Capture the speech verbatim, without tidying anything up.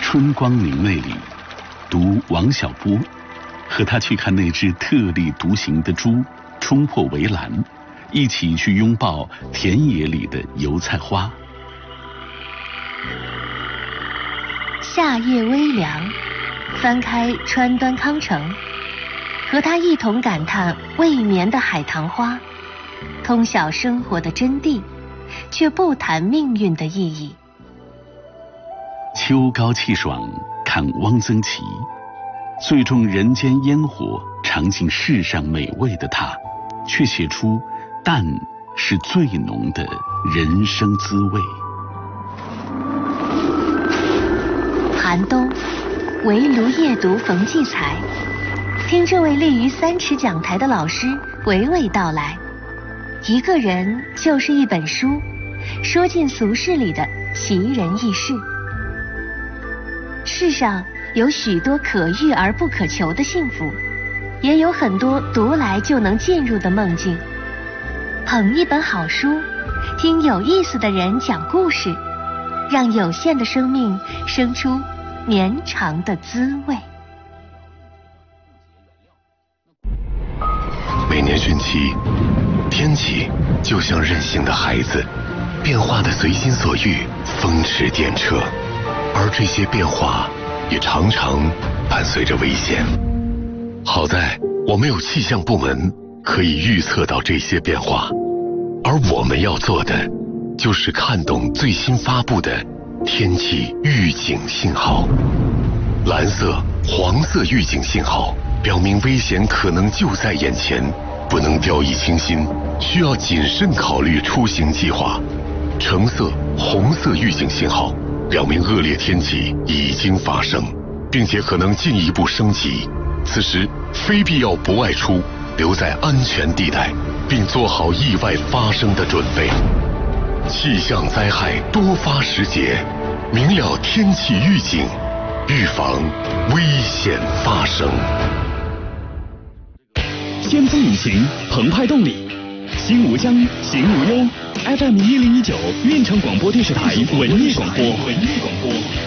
春光明媚里，读王小波，和他去看那只特立独行的猪冲破围栏，一起去拥抱田野里的油菜花。 夏夜微凉，翻开川端康成，和他一同感叹未眠的海棠花，通晓生活的真谛，却不谈命运的意义。 秋高气爽，看汪曾祺，最重人间烟火，尝尽世上美味的他，却写出淡是最浓的人生滋味。 寒冬，围炉夜读冯骥才，听这位立于三尺讲台的老师娓娓道来，一个人就是一本书，说尽俗世里的奇人异事。世上有许多可遇而不可求的幸福，也有很多读来就能进入的梦境。捧一本好书，听有意思的人讲故事，让有限的生命生出绵长的滋味。 每年汛期，天气就像任性的孩子，变化的随心所欲，风驰电掣。而这些变化也常常伴随着危险。好在我们有气象部门可以预测到这些变化，而我们要做的就是看懂最新发布的天气预警信号。蓝色、黄色预警信号表明危险可能就在眼前，不能掉以轻心，需要谨慎考虑出行计划。橙色、红色预警信号表明恶劣天气已经发生，并且可能进一步升级，此时非必要不外出，留在安全地带，并做好意外发生的准备。气象灾害多发时节，明了天气预警，预防危险发生。 先锋引擎，澎湃动力，心无疆，行无忧。F M 一零一九，运城广播电视台文艺广播。文艺广播。